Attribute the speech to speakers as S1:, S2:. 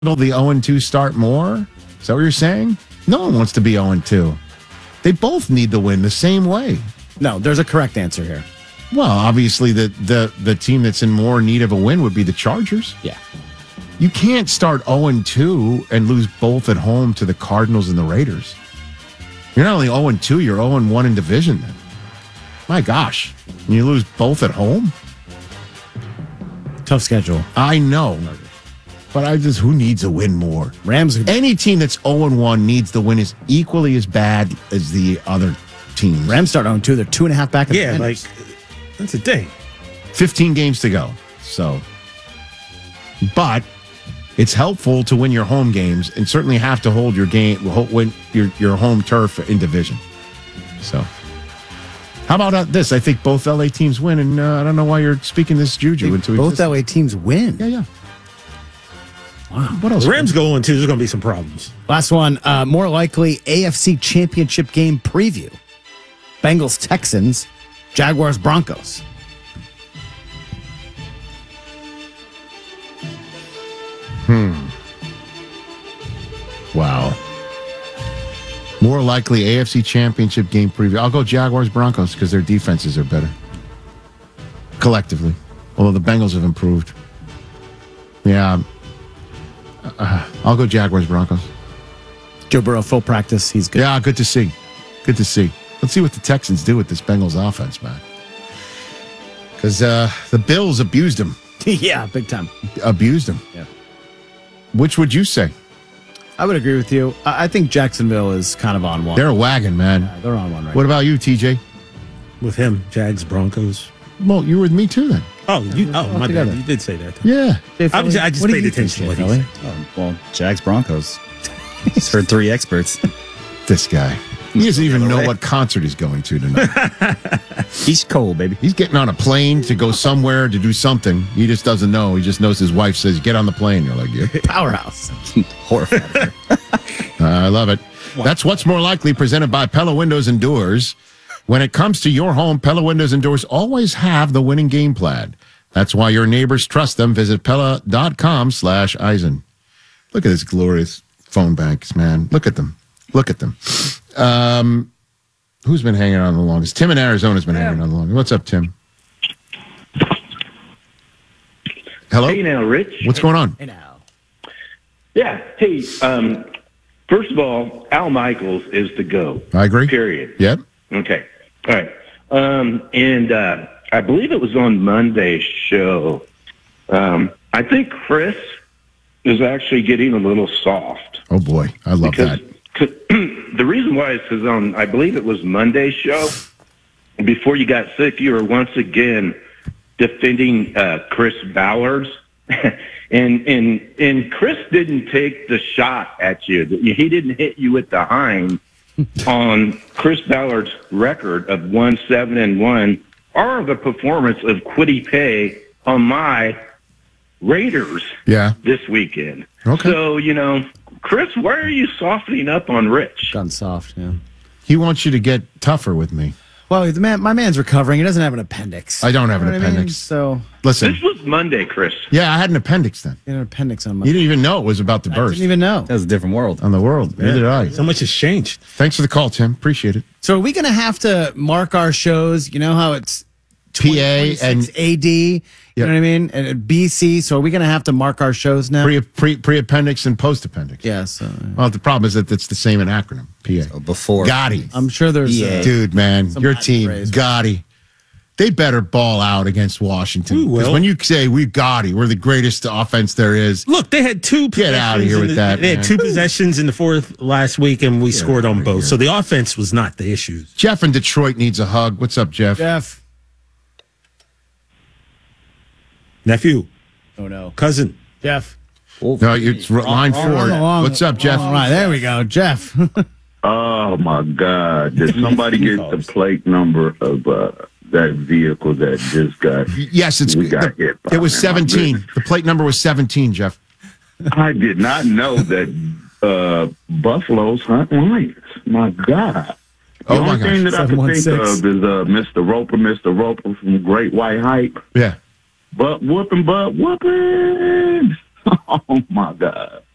S1: the 0-2 start more? Is that what you're saying? No one wants to be 0-2. They both need the win the same way.
S2: No, there's a correct answer here.
S1: Well, obviously, the team that's in more need of a win would be the Chargers.
S2: Yeah.
S1: You can't start 0-2 and lose both at home to the Cardinals and the Raiders. You're not only 0-2, you're 0-1 in division then. My gosh. And you lose both at home?
S2: Tough schedule.
S1: I know. But who needs a win more?
S2: Rams.
S1: Any team that's 0-1 needs the win is equally as bad as the other teams.
S2: Rams start 0-2. They're 2.5 back.
S3: Yeah, like, that's a thing.
S1: 15 games to go. So, but it's helpful to win your home games and certainly have to hold your game, win your home turf in division. So, how about this? I think both LA teams win, and I don't know why you're speaking this juju into
S2: both
S1: existence.
S2: LA teams win.
S1: Yeah.
S2: Wow.
S1: What else?
S3: The Rams go 0-2. There's going to be some problems.
S2: Last one. More likely AFC Championship game preview. Bengals Texans, Jaguars Broncos.
S1: Wow. More likely AFC Championship game preview. I'll go Jaguars Broncos because their defenses are better collectively. Although the Bengals have improved. Yeah. I'll go Jaguars Broncos.
S2: Joe Burrow full practice. He's good.
S1: Yeah, good to see. Good to see. Let's see what the Texans do with this Bengals offense, man. Because the Bills abused him.
S2: Yeah, big time.
S1: Abused him.
S2: Yeah.
S1: Which would you say?
S2: I would agree with you. I think Jacksonville is kind of on one.
S1: They're a wagon, man.
S2: Yeah, they're on one right
S1: What about you, TJ?
S3: With him, Jags, Broncos.
S1: Well, you were with me too then.
S3: My
S2: together.
S3: bad. You did say that.
S1: Yeah.
S3: I just paid attention to what he said.
S4: Oh, well, Jags Broncos. Just heard three experts.
S1: This guy. He doesn't even know what concert he's going to tonight.
S4: He's cold, baby.
S1: He's getting on a plane to go somewhere to do something. He just doesn't know. He just knows his wife says, get on the plane. You're like, yeah.
S2: Powerhouse.
S4: Horrified.
S1: I love it. That's What's More Likely, presented by Pella Windows and Doors. When it comes to your home, Pella Windows and Doors always have the winning game plan. That's why your neighbors trust them. Visit Pella.com/Eisen. Look at this glorious phone banks, man. Look at them. Look at them. Who's been hanging on the longest? Tim in Arizona's been hanging on the longest. What's up, Tim? Hello?
S5: Hey now, Rich.
S1: What's going on?
S2: Hey now.
S5: Yeah. Hey, first of all, Al Michaels is the GOAT.
S1: I agree.
S5: Period.
S1: Yep.
S5: Okay. All right. And I believe it was on Monday's show. I think Chris is actually getting a little soft.
S1: Oh, boy. I love that.
S5: The reason why is because on, I believe it was Monday's show, before you got sick, you were once again defending Chris Ballard. and Chris didn't take the shot at you. He didn't hit you with the hind on Chris Ballard's record of 1-7-1 or the performance of Kwity Paye on my Raiders this weekend.
S1: Okay.
S5: So, Chris, why are you softening up on Rich?
S2: Gone soft, yeah.
S1: He wants you to get tougher with me.
S2: Well, my man's recovering. He doesn't have an appendix.
S1: I don't have an
S2: You know what I mean?
S1: appendix.
S2: So,
S1: Listen.
S5: This was Monday, Chris.
S1: Yeah, I had an appendix then.
S2: you had an appendix on
S1: You
S2: my.
S1: didn't even know it was about to
S2: I
S1: burst
S2: didn't even know.
S4: That was a different world.
S1: on the world. Neither did I.
S3: So much has changed.
S1: Thanks for the call, Tim. Appreciate it.
S2: So, are we going to have to mark our shows? You know how it's
S1: PA and
S2: AD. You know what I mean? And BC. So, are we going to have to mark our shows now?
S1: pre-appendix and post-appendix.
S2: Yes.
S1: Well, the problem is that it's the same in acronym. PA.
S4: Before.
S1: Gotti.
S2: I'm sure there's.
S4: Yeah.
S1: Dude, man,
S2: Some
S1: your
S2: Latin
S1: team,
S2: phrase.
S1: Gotti. They better ball out against Washington.
S3: We
S1: Because
S3: will.
S1: when you say we Gotti, we're the greatest offense there is.
S3: Look, they had two
S1: Get outta
S3: possessions
S1: here
S3: in
S1: with
S3: the-
S1: that,
S3: They had
S1: man.
S3: two possessions in the fourth last week, and we scored on both. So the offense was not the issue.
S1: Jeff in Detroit needs a hug. What's up, Jeff?
S2: Jeff.
S3: Nephew,
S2: Oh, no.
S3: cousin.
S2: Jeff.
S1: No, it's line
S2: On
S1: four.
S2: the long-
S1: What's up, Jeff?
S2: All right, there we go. Jeff.
S6: Oh my God! Did somebody get the plate number of that vehicle that just got?
S1: Yes,
S6: we got hit by?
S1: it was
S6: Man,
S1: 17. The plate number was 17, Jeff.
S6: I did not know that buffaloes hunt lions. My God! The
S1: Oh, my
S6: only thing
S1: gosh.
S6: that I can think
S2: 716.
S6: of is Mr. Roper from Great White Hype.
S1: Yeah.
S6: Butt whooping. Oh my God!